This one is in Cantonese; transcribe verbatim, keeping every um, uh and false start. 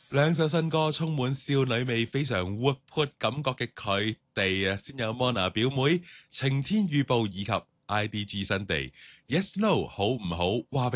兩首新歌充滿少女味，非常活潑感覺嘅佢哋啊，先有 Mona 表妹、晴天預報以及 I D G 新地。Yes No 好唔好？話俾